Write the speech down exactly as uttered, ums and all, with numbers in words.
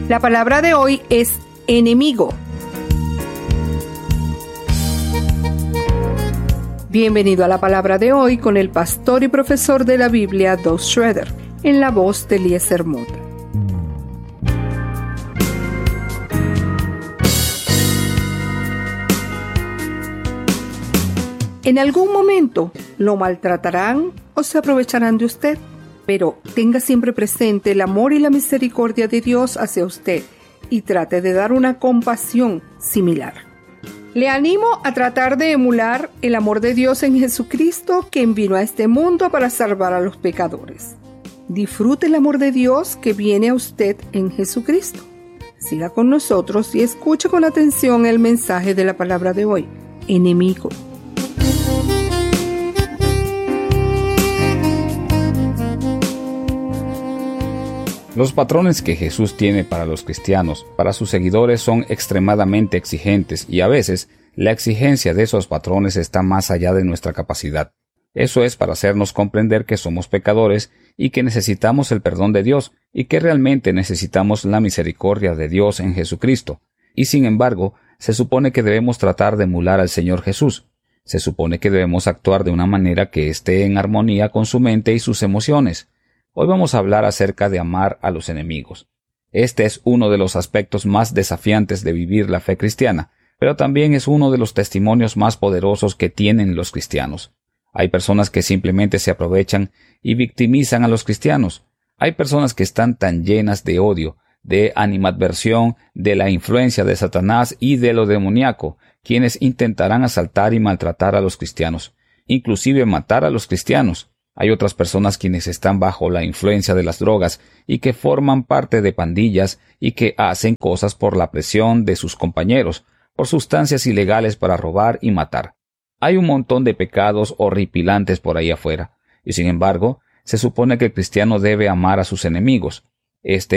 La palabra de hoy es enemigo. Bienvenido a la palabra de hoy con el pastor y profesor de la Biblia, Doug Schroeder, en la voz de Eliezer Mota. En algún momento lo maltratarán o se aprovecharán de usted, pero tenga siempre presente el amor y la misericordia de Dios hacia usted y trate de dar una compasión similar. Le animo a tratar de emular el amor de Dios en Jesucristo, quien vino a este mundo para salvar a los pecadores. Disfrute el amor de Dios que viene a usted en Jesucristo. Siga con nosotros y escuche con atención el mensaje de la palabra de hoy, enemigo. Los patrones que Jesús tiene para los cristianos, para sus seguidores, son extremadamente exigentes y a veces la exigencia de esos patrones está más allá de nuestra capacidad. Eso es para hacernos comprender que somos pecadores y que necesitamos el perdón de Dios y que realmente necesitamos la misericordia de Dios en Jesucristo. Y sin embargo, se supone que debemos tratar de emular al Señor Jesús. Se supone que debemos actuar de una manera que esté en armonía con su mente y sus emociones. Hoy vamos a hablar acerca de amar a los enemigos. Este es uno de los aspectos más desafiantes de vivir la fe cristiana, pero también es uno de los testimonios más poderosos que tienen los cristianos. Hay personas que simplemente se aprovechan y victimizan a los cristianos. Hay personas que están tan llenas de odio, de animadversión, de la influencia de Satanás y de lo demoníaco, quienes intentarán asaltar y maltratar a los cristianos, inclusive matar a los cristianos. Hay otras personas quienes están bajo la influencia de las drogas y que forman parte de pandillas y que hacen cosas por la presión de sus compañeros, por sustancias ilegales para robar y matar. Hay un montón de pecados horripilantes por ahí afuera, y sin embargo, se supone que el cristiano debe amar a sus enemigos. Este